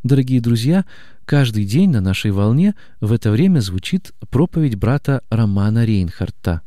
Дорогие друзья, каждый день на нашей волне в это время звучит проповедь брата Романа Рейнхарта.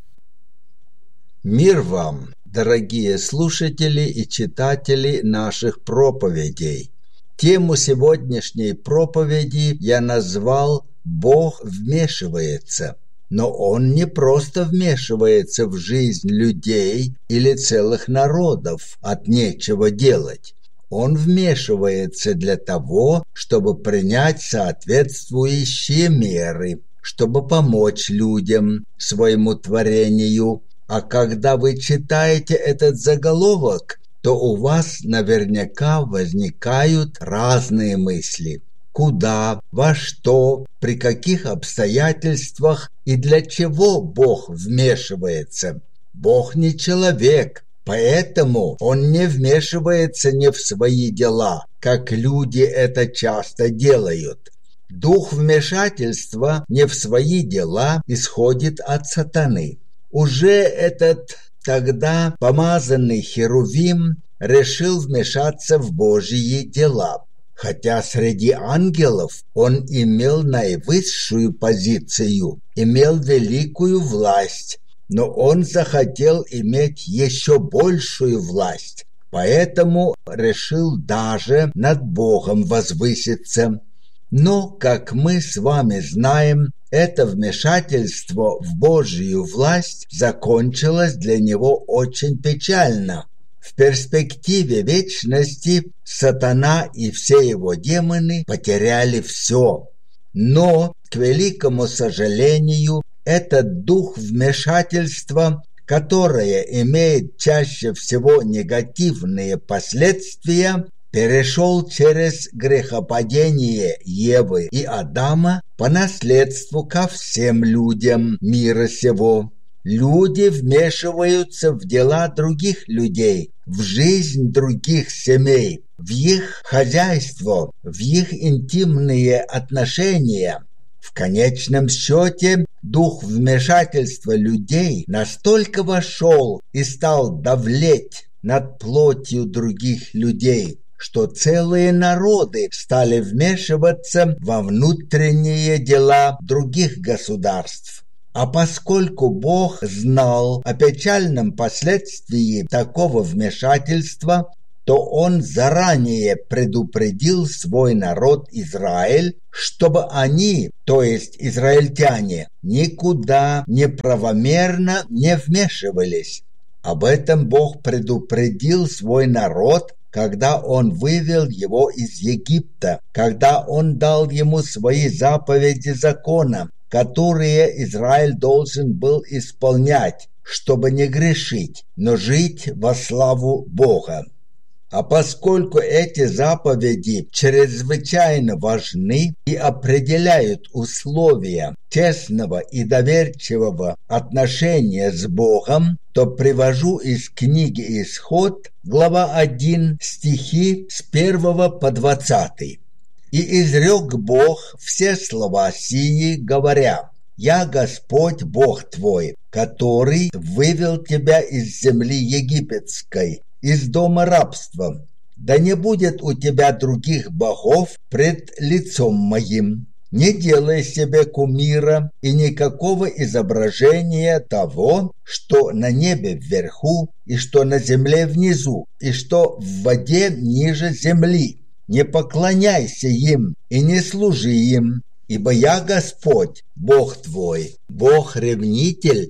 Мир вам, дорогие слушатели и читатели наших проповедей. Тему сегодняшней проповеди я назвал «Бог вмешивается». Но Он не просто вмешивается в жизнь людей или целых народов от нечего делать. Он вмешивается для того, чтобы принять соответствующие меры, чтобы помочь людям, своему творению. А когда вы читаете этот заголовок, то у вас наверняка возникают разные мысли. Куда, во что, при каких обстоятельствах и для чего Бог вмешивается? Бог не человек, поэтому Он не вмешивается не в свои дела, как люди это часто делают. Дух вмешательства не в свои дела исходит от сатаны. Уже этот тогда помазанный Херувим решил вмешаться в Божьи дела, хотя среди ангелов он имел наивысшую позицию, имел великую власть, но он захотел иметь еще большую власть, поэтому решил даже над Богом возвыситься. Но, как мы с вами знаем, это вмешательство в Божью власть закончилось для него очень печально. В перспективе вечности сатана и все его демоны потеряли все. Но, к великому сожалению, этот дух вмешательства, которое имеет чаще всего негативные последствия, перешел через грехопадение Евы и Адама по наследству ко всем людям мира сего. Люди вмешиваются в дела других людей, в жизнь других семей, в их хозяйство, в их интимные отношения. В конечном счете, дух вмешательства людей настолько вошел и стал давлеть над плотью других людей, что целые народы стали вмешиваться во внутренние дела других государств. А поскольку Бог знал о печальном последствии такого вмешательства, то Он заранее предупредил свой народ Израиль, чтобы они, то есть израильтяне, никуда неправомерно не вмешивались. Об этом Бог предупредил свой народ, когда Он вывел его из Египта, когда Он дал ему свои заповеди закона, которые Израиль должен был исполнять, чтобы не грешить, но жить во славу Бога. А поскольку эти заповеди чрезвычайно важны и определяют условия тесного и доверчивого отношения с Богом, то привожу из книги Исход, глава 1, стихи с 1 по 20. «И изрек Бог все слова сии, говоря: Я Господь Бог твой, который вывел тебя из земли египетской, из дома рабства. Да не будет у тебя других богов пред лицом моим. Не делай себе кумира и никакого изображения того, что на небе вверху, и что на земле внизу, и что в воде ниже земли. Не поклоняйся им и не служи им, ибо я Господь, Бог твой, Бог-ревнитель,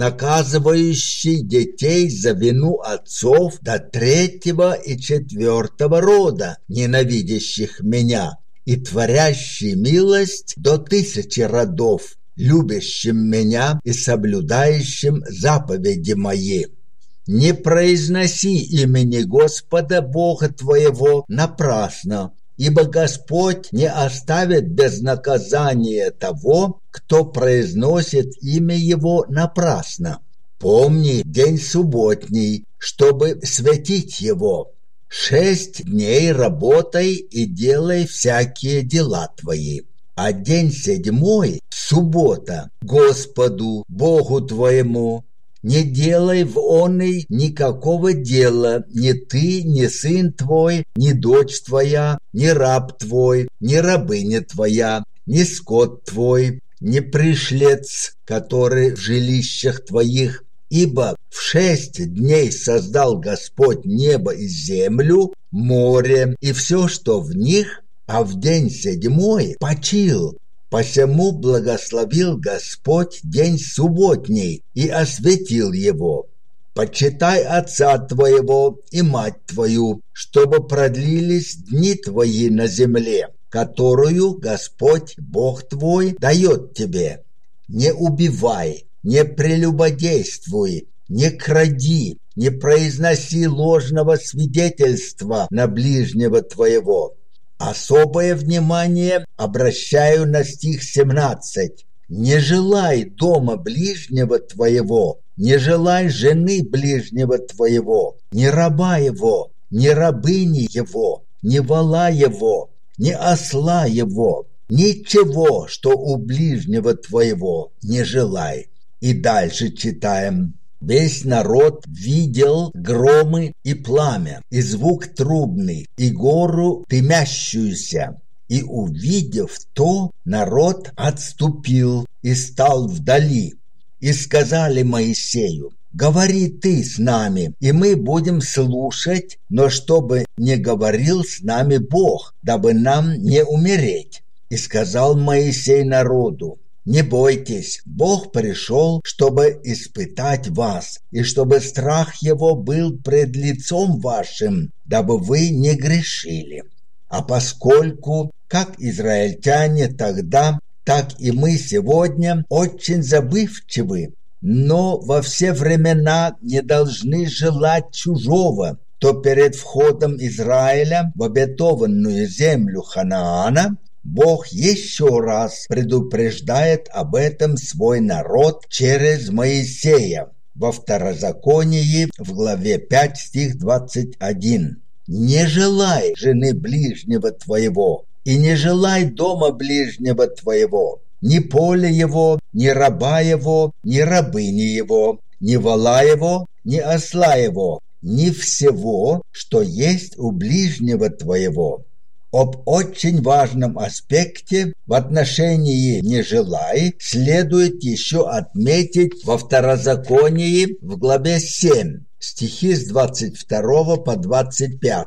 наказывающий детей за вину отцов до 3-го и 4-го рода, ненавидящих меня, и творящий милость до 1000 родов, любящим меня и соблюдающим заповеди мои. Не произноси имени Господа Бога твоего напрасно, ибо Господь не оставит без наказания того, кто произносит имя Его напрасно. Помни день субботний, чтобы святить его. 6 дней работай и делай всякие дела твои. А день 7, суббота, Господу, Богу твоему, Не делай в оной никакого дела, ни ты, ни сын твой, ни дочь твоя, ни раб твой, ни рабыня твоя, ни скот твой, ни пришлец, который в жилищах твоих. Ибо в 6 дней создал Господь небо и землю, море и все, что в них, а в день 7 почил. Посему благословил Господь день субботний и осветил его. Почитай отца твоего и мать твою, чтобы продлились дни твои на земле, которую Господь Бог твой дает тебе. Не убивай, не прелюбодействуй, не кради, не произноси ложного свидетельства на ближнего твоего. Особое внимание обращаю на стих 17. Не желай дома ближнего твоего, не желай жены ближнего твоего, ни раба его, ни рабыни его, ни вола его, ни осла его, ничего, что у ближнего твоего, не желай. И дальше читаем. Весь народ видел громы и пламя, и звук трубный, и гору дымящуюся. И, увидев то, народ отступил и стал вдали. И сказали Моисею: «Говори ты с нами, и мы будем слушать, но чтобы не говорил с нами Бог, дабы нам не умереть». И сказал Моисей народу: «Не бойтесь, Бог пришел, чтобы испытать вас, и чтобы страх Его был пред лицом вашим, дабы вы не грешили. А поскольку, как израильтяне тогда, так и мы сегодня очень забывчивы, но во все времена не должны желать чужого, то перед входом Израиля в обетованную землю Ханаана Бог еще раз предупреждает об этом свой народ через Моисея во Второзаконии в главе 5 стих 21. «Не желай жены ближнего твоего, и не желай дома ближнего твоего, ни поля его, ни раба его, ни рабыни его, ни вола его, ни осла его, ни всего, что есть у ближнего твоего». Об очень важном аспекте в отношении «не желай» следует еще отметить во Второзаконии в главе 7, стихи с 22 по 25.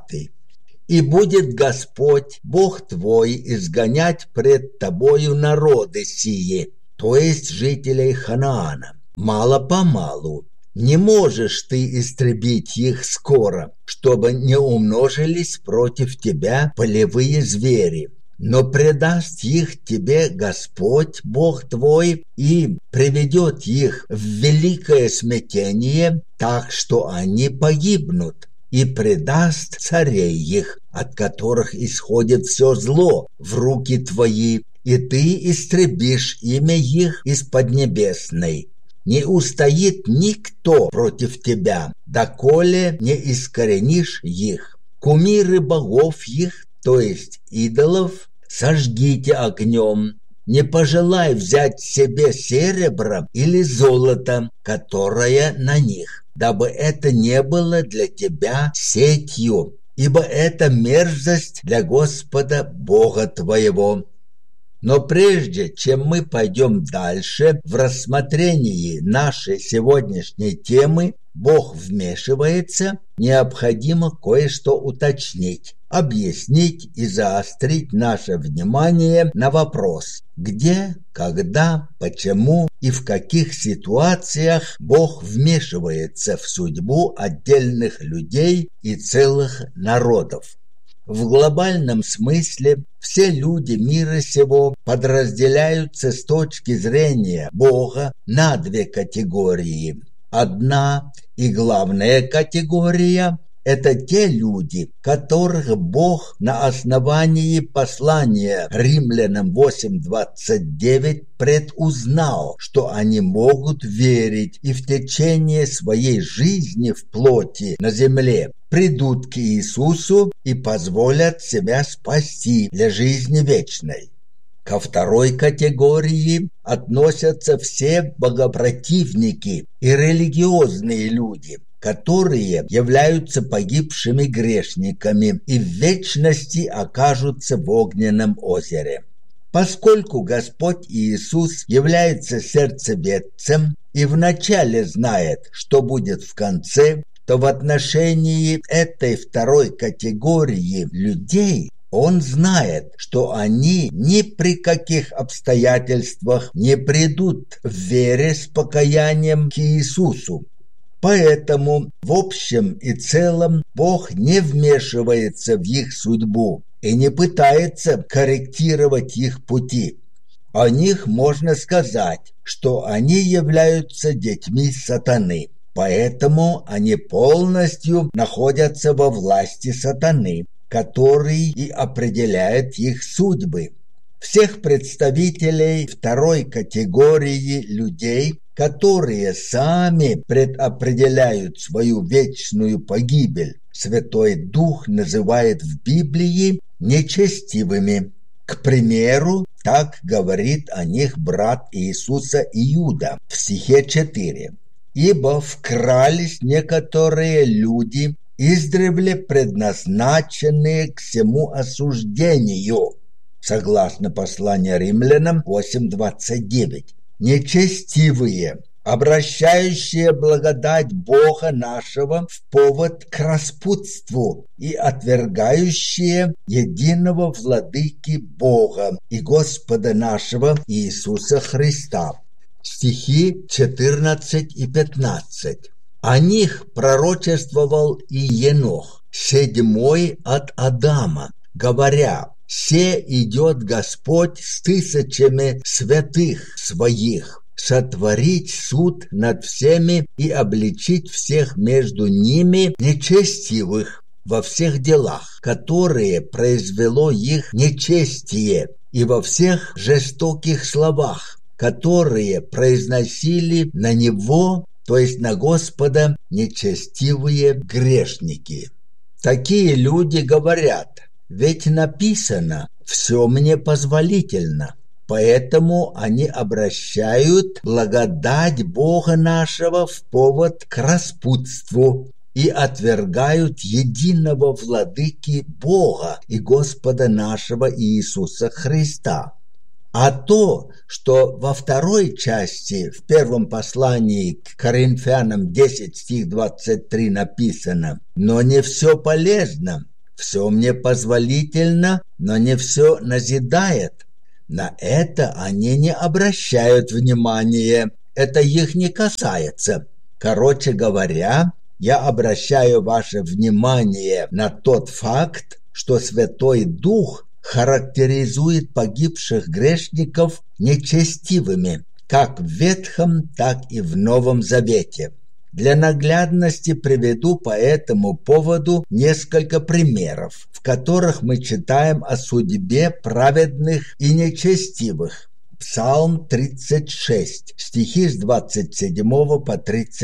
«И будет Господь, Бог твой, изгонять пред тобою народы сии, то есть жителей Ханаана, мало-помалу. Не можешь ты истребить их скоро, чтобы не умножились против тебя полевые звери, но предаст их тебе Господь, Бог твой, и приведет их в великое смятение, так что они погибнут, и предаст царей их, от которых исходит все зло, в руки твои, и ты истребишь имя их из поднебесной. Не устоит никто против тебя, доколе не искоренишь их. Кумиры богов их, то есть идолов, сожгите огнем. Не пожелай взять себе серебра или золото, которое на них, дабы это не было для тебя сетью, ибо это мерзость для Господа Бога твоего. Но прежде чем мы пойдем дальше в рассмотрении нашей сегодняшней темы, Бог вмешивается, необходимо кое-что уточнить, объяснить и заострить наше внимание на вопрос: где, когда, почему и в каких ситуациях Бог вмешивается в судьбу отдельных людей и целых народов. В глобальном смысле все люди мира сего подразделяются с точки зрения Бога на 2 категории. Одна и главная категория – это те люди, которых Бог на основании послания Римлянам 8:29 предузнал, что они могут верить и в течение своей жизни в плоти на земле придут к Иисусу и позволят себя спасти для жизни вечной. Ко второй категории относятся все богопротивники и религиозные люди, которые являются погибшими грешниками и в вечности окажутся в огненном озере. Поскольку Господь Иисус является сердцеведцем и вначале знает, что будет в конце, то в отношении этой второй категории людей Он знает, что они ни при каких обстоятельствах не придут в вере с покаянием к Иисусу. Поэтому в общем и целом Бог не вмешивается в их судьбу и не пытается корректировать их пути. О них можно сказать, что они являются детьми сатаны, поэтому они полностью находятся во власти сатаны, который и определяет их судьбы. Всех представителей второй категории людей, которые сами предопределяют свою вечную погибель, Святой Дух называет в Библии нечестивыми. К примеру, так говорит о них брат Иисуса Иуда в стихе 4. «Ибо вкрались некоторые люди, издревле предназначенные к всему осуждению», согласно посланию Римлянам 8:29. «Нечестивые, обращающие благодать Бога нашего в повод к распутству и отвергающие единого владыки Бога и Господа нашего Иисуса Христа». Стихи 14 и 15. О них пророчествовал и Енох, седьмой от Адама, говоря: «Се идет Господь с тысячами святых своих, сотворить суд над всеми и обличить всех между ними нечестивых во всех делах, которые произвело их нечестие, и во всех жестоких словах, которые произносили на Него, то есть на Господа, нечестивые грешники». Такие люди говорят: «Ведь написано: все мне позволительно». Поэтому они обращают благодать Бога нашего в повод к распутству и отвергают единого владыки Бога и Господа нашего Иисуса Христа. А то, что во второй части, в первом послании к Коринфянам 10, стих 23 написано: «Но не все полезно, все мне позволительно, но не все назидает», на это они не обращают внимания, это их не касается. Короче говоря, я обращаю ваше внимание на тот факт, что Святой Дух характеризует погибших грешников нечестивыми, как в Ветхом, так и в Новом Завете. Для наглядности приведу по этому поводу несколько примеров, в которых мы читаем о судьбе праведных и нечестивых. Псалм 36, стихи с 27 по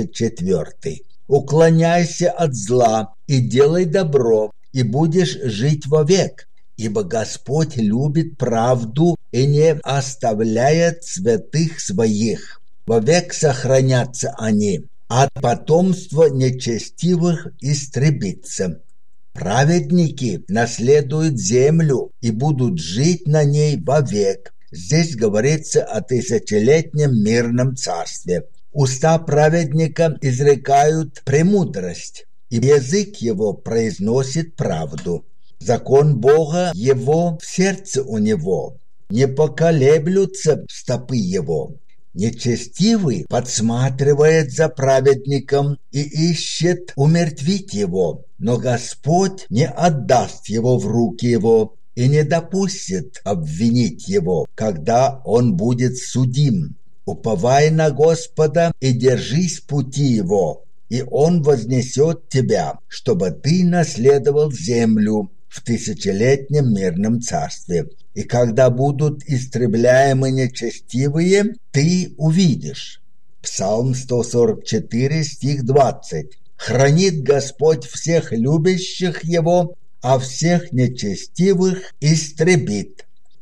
34. «Уклоняйся от зла и делай добро, и будешь жить вовек, ибо Господь любит правду и не оставляет святых своих. Вовек сохранятся они, а потомство нечестивых истребится. Праведники наследуют землю и будут жить на ней вовек». Здесь говорится о тысячелетнем мирном царстве. Уста праведника изрекают премудрость, и язык его произносит правду. Закон Бога его в сердце у него, не поколеблются стопы его. Нечестивый подсматривает за праведником и ищет умертвить его, но Господь не отдаст его в руки его и не допустит обвинить его, когда он будет судим. Уповай на Господа и держись пути его, и он вознесет тебя, чтобы ты наследовал землю в тысячелетнем мирном царстве. И когда будут истребляемы нечестивые, ты увидишь. Псалм 144, стих 20. «Хранит Господь всех любящих Его, а всех нечестивых истребит».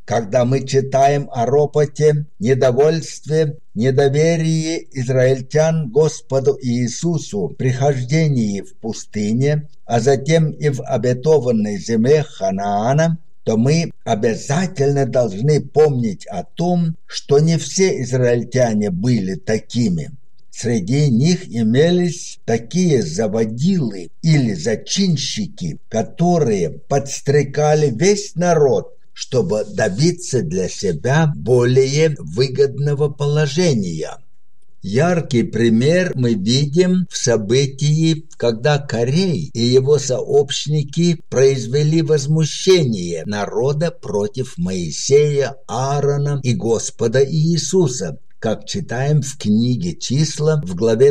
Когда мы читаем о ропоте, недовольстве, недоверии израильтян Господу Иисусу при хождении в пустыне, а затем и в обетованной земле Ханаана, то мы обязательно должны помнить о том, что не все израильтяне были такими. Среди них имелись такие заводилы или зачинщики, которые подстрекали весь народ, чтобы добиться для себя более выгодного положения. Яркий пример мы видим в событии, когда Корей и его сообщники произвели возмущение народа против Моисея, Аарона и Господа Иисуса, как читаем в книге «Числа» в главе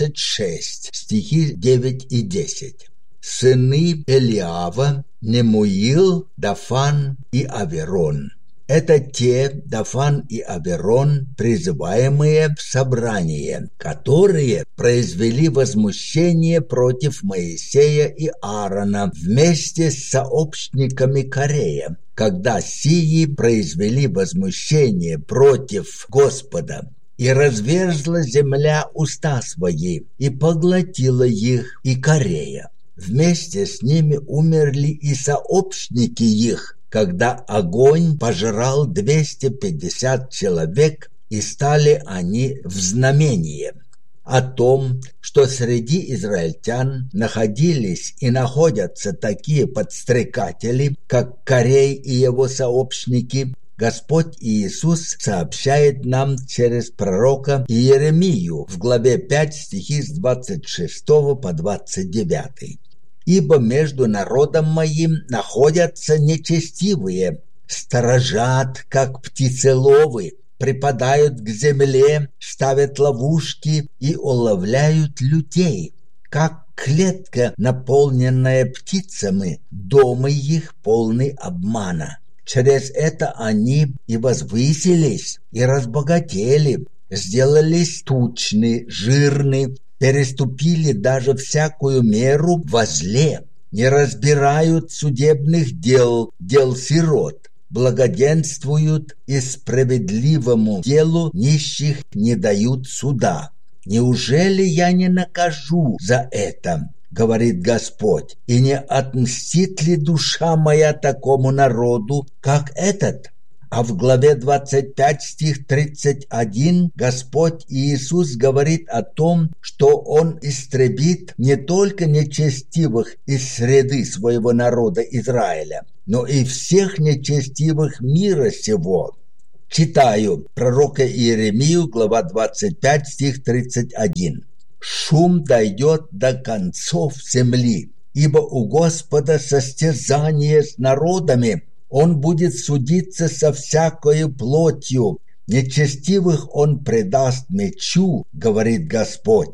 26, стихи 9 и 10. Сыны Элиава, Немуил, Дафан и Аверон. Это те, Дафан и Аверон, призываемые в собрание, которые произвели возмущение против Моисея и Аарона вместе с сообщниками Корея, когда сии произвели возмущение против Господа. И разверзла земля уста свои, и поглотила их, и Корея. Вместе с ними умерли и сообщники их, когда огонь пожрал 250 человек, и стали они в знамение. О том, что среди израильтян находились и находятся такие подстрекатели, как Корей и его сообщники, Господь Иисус сообщает нам через пророка Иеремию в главе 5 стихи с 26 по 29. «Ибо между народом моим находятся нечестивые, сторожат, как птицеловы, припадают к земле, ставят ловушки и уловляют людей, как клетка, наполненная птицами, дома их полный обмана. Через это они и возвысились, и разбогатели, сделались тучны, жирны, переступили даже всякую меру во зле, не разбирают судебных дел сирот, благоденствуют и справедливому делу нищих не дают суда. Неужели я не накажу за это, говорит Господь, и не отмстит ли душа моя такому народу, как этот? А в главе 25, стих 31, Господь Иисус говорит о том, что Он истребит не только нечестивых из среды своего народа Израиля, но и всех нечестивых мира сего. Читаю пророка Иеремию, глава 25, стих 31. «Шум дойдет до концов земли, ибо у Господа состязание с народами, Он будет судиться со всякою плотью, нечестивых Он предаст мечу, говорит Господь».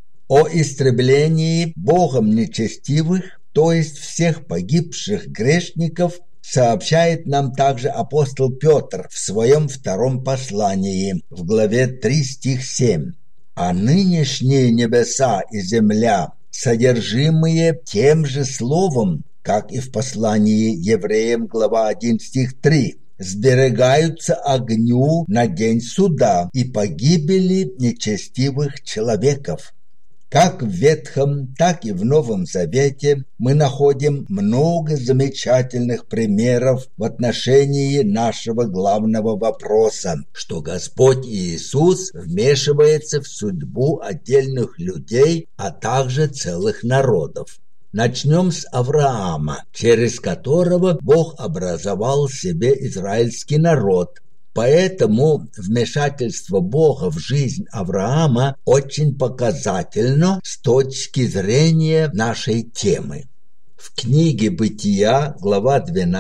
О истреблении Богом нечестивых, то есть всех погибших грешников, сообщает нам также апостол Петр в своем втором послании, в главе 3, стих 7. «А нынешние небеса и земля, содержимые тем же словом, как и в послании евреям, глава 1, стих 3, сберегаются огню на день суда и погибели нечестивых человеков». Как в Ветхом, так и в Новом Завете мы находим много замечательных примеров в отношении нашего главного вопроса, что Господь Иисус вмешивается в судьбу отдельных людей, а также целых народов. Начнем с Авраама, через которого Бог образовал себе израильский народ. Поэтому вмешательство Бога в жизнь Авраама очень показательно с точки зрения нашей темы. В книге «Бытия», глава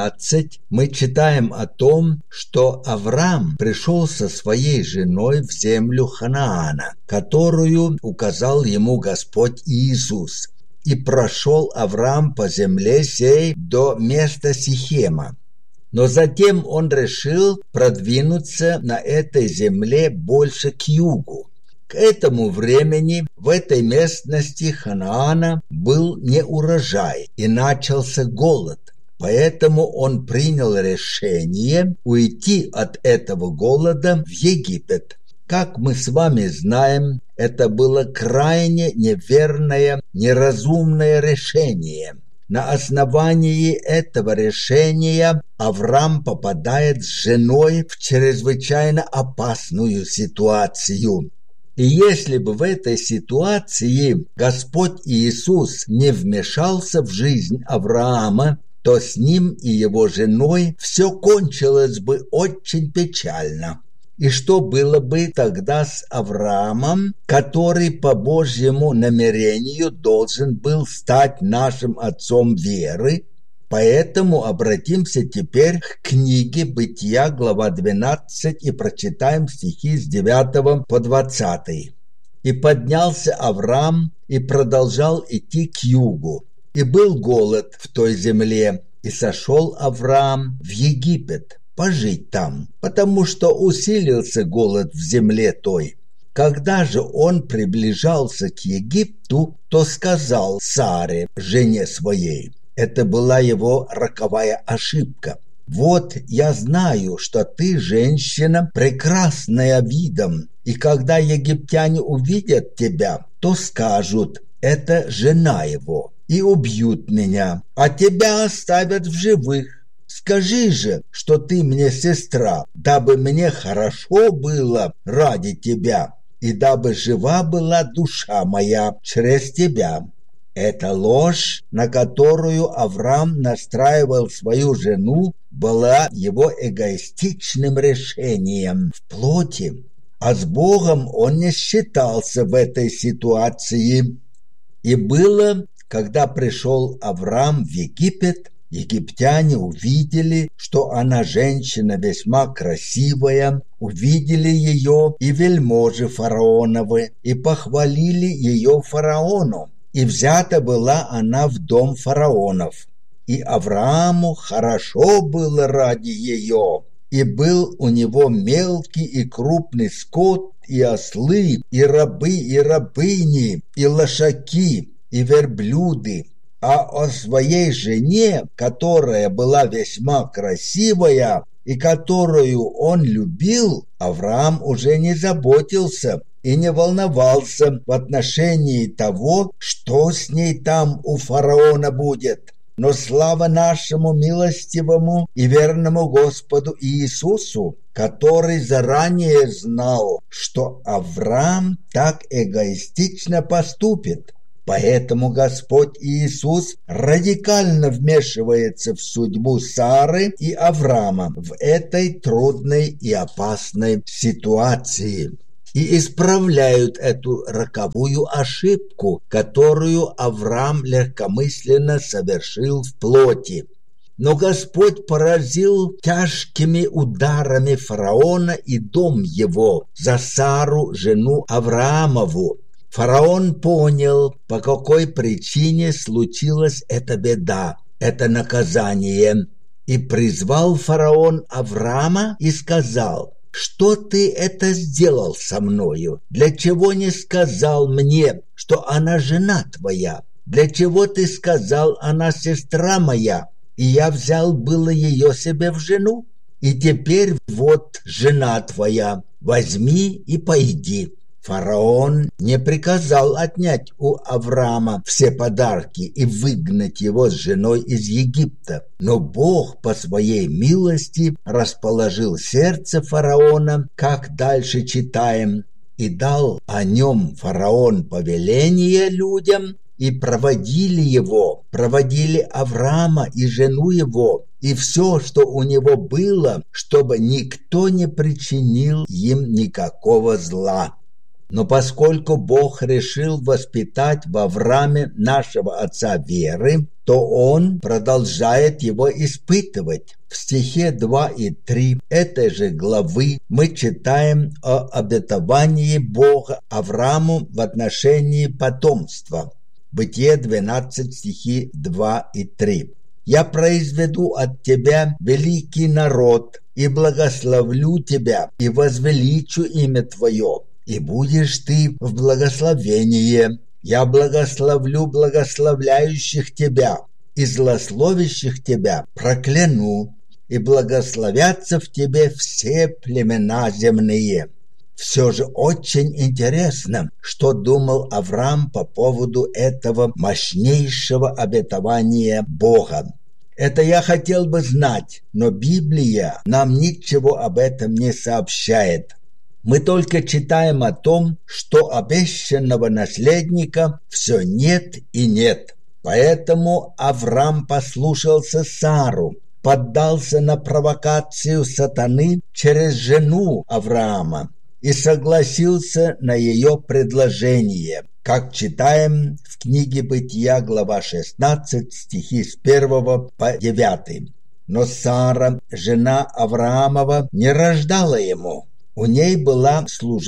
12, мы читаем о том, что Авраам пришел со своей женой в землю Ханаана, которую указал ему Господь Иисус. И прошел Авраам по земле сей до места Сихема. Но затем он решил продвинуться на этой земле больше к югу. К этому времени в этой местности Ханаана был неурожай и начался голод. Поэтому он принял решение уйти от этого голода в Египет. Как мы с вами знаем, это было крайне неверное, неразумное решение. На основании этого решения Авраам попадает с женой в чрезвычайно опасную ситуацию. И если бы в этой ситуации Господь Иисус не вмешался в жизнь Авраама, то с ним и его женой все кончилось бы очень печально. И что было бы тогда с Авраамом, который по Божьему намерению должен был стать нашим отцом веры? Поэтому обратимся теперь к книге Бытия, глава 12, и прочитаем стихи с 9 по 20. «И поднялся Авраам и продолжал идти к югу, и был голод в той земле, и сошел Авраам в Египет пожить там, потому что усилился голод в земле той. Когда же он приближался к Египту, то сказал Саре, жене своей, это была его роковая ошибка: «Вот я знаю, что ты женщина, прекрасная видом, и когда египтяне увидят тебя, то скажут, это жена его, и убьют меня, а тебя оставят в живых. Скажи же, что ты мне сестра, дабы мне хорошо было ради тебя, и дабы жива была душа моя через тебя». Эта ложь, на которую Авраам настраивал свою жену, была его эгоистичным решением в плоти, а с Богом он не считался в этой ситуации. И было, когда пришел Авраам в Египет, египтяне увидели, что она женщина весьма красивая, увидели ее и вельможи фараоновы, и похвалили ее фараону. И взята была она в дом фараонов. И Аврааму хорошо было ради ее, и был у него мелкий и крупный скот, и ослы, и рабы, и рабыни, и лошаки, и верблюды. А о своей жене, которая была весьма красивая и которую он любил, Авраам уже не заботился и не волновался в отношении того, что с ней там у фараона будет. Но слава нашему милостивому и верному Господу Иисусу, который заранее знал, что Авраам так эгоистично поступит. Поэтому Господь Иисус радикально вмешивается в судьбу Сары и Авраама в этой трудной и опасной ситуации и исправляют эту роковую ошибку, которую Авраам легкомысленно совершил в плоти. Но Господь поразил тяжкими ударами фараона и дом его за Сару, жену Авраамову. Фараон понял, по какой причине случилась эта беда, это наказание, и призвал фараон Авраама и сказал: «Что ты это сделал со мною? Для чего не сказал мне, что она жена твоя? Для чего ты сказал, она сестра моя, и я взял было ее себе в жену? И теперь вот жена твоя, возьми и пойди». Фараон не приказал отнять у Авраама все подарки и выгнать его с женой из Египта, но Бог по своей милости расположил сердце фараона, как дальше читаем, и дал о нем фараон повеление людям, и проводили Авраама и жену его, и все, что у него было, чтобы никто не причинил им никакого зла. Но поскольку Бог решил воспитать в Аврааме нашего отца веры, то Он продолжает его испытывать. В стихе 2 и 3 этой же главы мы читаем о обетовании Бога Аврааму в отношении потомства. Бытие 12, стихи 2 и 3. «Я произведу от тебя великий народ, и благословлю тебя, и возвеличу имя твое. И будешь ты в благословении. Я благословлю благословляющих тебя, и злословящих тебя прокляну, и благословятся в тебе все племена земные». Все же очень интересно, что думал Авраам по поводу этого мощнейшего обетования Бога. Это я хотел бы знать, но Библия нам ничего об этом не сообщает. Мы только читаем о том, что обещанного наследника все нет и нет. Поэтому Авраам послушался Сару, поддался на провокацию сатаны через жену Авраама и согласился на ее предложение, как читаем в книге Бытия, глава 16, стихи с 1 по 9. Но Сара, жена Авраамова, не рождала ему. У ней была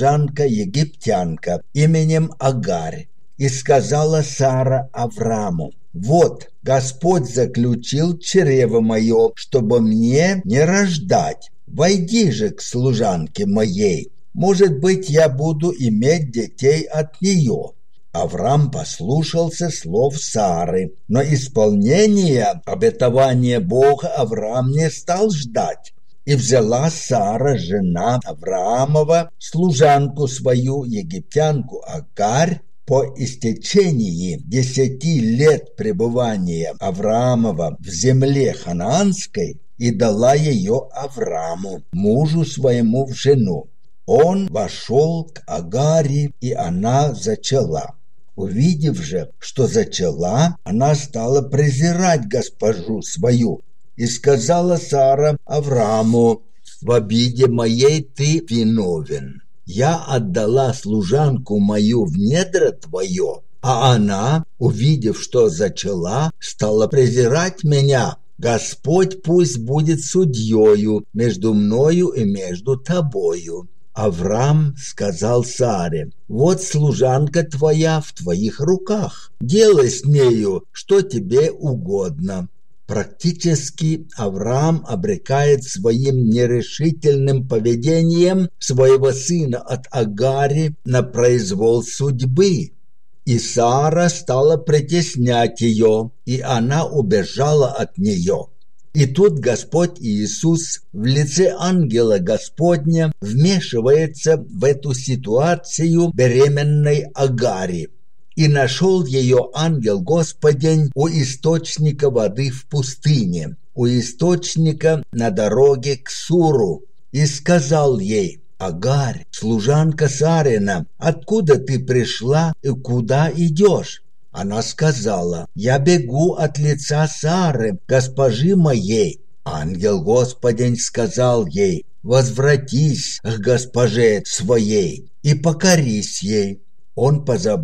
служанка-египтянка именем Агарь. И сказала Сара Аврааму: «Вот, Господь заключил чрево мое, чтобы мне не рождать. Войди же к служанке моей. Может быть, я буду иметь детей от нее». Авраам послушался слов Сары, но исполнения обетования Бога Авраам не стал ждать. И взяла Сара, жена Авраамова, служанку свою, египтянку Агарь, по истечении 10 лет пребывания Авраамова в земле ханаанской, и дала ее Аврааму, мужу своему, в жену. Он вошел к Агари, и она зачала. Увидев же, что зачала, она стала презирать госпожу свою. И сказала Сара Аврааму: «В обиде моей ты виновен. Я отдала служанку мою в недра твое, а она, увидев, что зачала, стала презирать меня. Господь пусть будет судьею между мною и между тобою». Авраам сказал Саре: «Вот служанка твоя в твоих руках. Делай с нею, что тебе угодно». Практически Авраам обрекает своим нерешительным поведением своего сына от Агари на произвол судьбы. И Сара стала притеснять ее, и она убежала от нее. И тут Господь Иисус в лице ангела Господня вмешивается в эту ситуацию беременной Агари. И нашел ее ангел Господень у источника воды в пустыне, у источника на дороге к Суру, и сказал ей: «Агарь, служанка Сарина, откуда ты пришла и куда идешь?» Она сказала: «Я бегу от лица Сары, госпожи моей». Ангел Господень сказал ей: «Возвратись к госпоже своей и покорись ей». Он позаботился